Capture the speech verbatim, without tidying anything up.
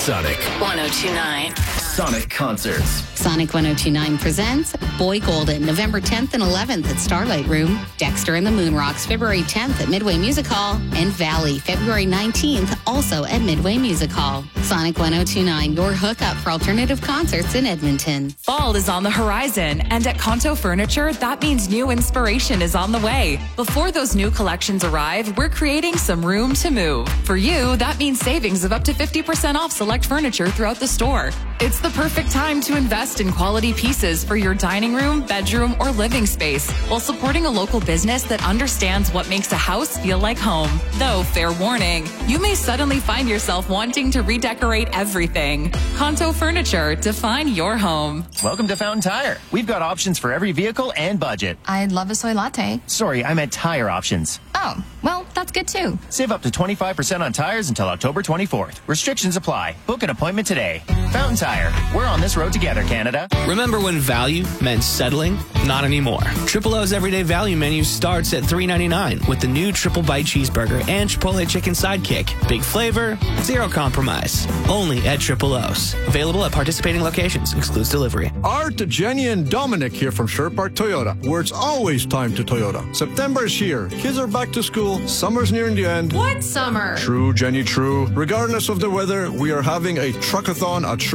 Sonic one oh two point nine. Sonic Concerts. Sonic one oh two point nine presents Boy Golden, November tenth and eleventh at Starlight Room, Dexter and the Moonrocks, February tenth at Midway Music Hall, and Valley, February nineteenth, also at Midway Music Hall. Sonic one oh two point nine, your hookup for alternative concerts in Edmonton. Fall is on the horizon, and at Kanto Furniture, that means new inspiration is on the way. Before those new collections arrive, we're creating some room to move. For you, that means savings of up to fifty percent off select furniture throughout the store. It's the perfect time to invest in quality pieces for your dining room, bedroom, or living space, while supporting a local business that understands what makes a house feel like home. Though, fair warning, you may suddenly find yourself wanting to redecorate everything. Kanto Furniture, define your home. Welcome to Fountain Tire. We've got options for every vehicle and budget. I'd love a soy latte. Sorry, I meant tire options. Oh, well, that's good too. Save up to twenty-five percent on tires until October twenty-fourth. Restrictions apply. Book an appointment today. Fountain Tire. We're on this road together, Canada. Remember when value meant settling? Not anymore. Triple O's Everyday Value menu starts at three ninety-nine with the new Triple Bite Cheeseburger and Chipotle Chicken Sidekick. Big flavor, zero compromise. Only at Triple O's. Available at participating locations. Excludes delivery. Art, Jenny, and Dominic here from Sherpark Park Toyota, where it's always time to Toyota. September is here. Kids are back to school. Summer's nearing the end. What summer? True, Jenny, true. Regardless of the weather, we are having a truckathon at Sherpark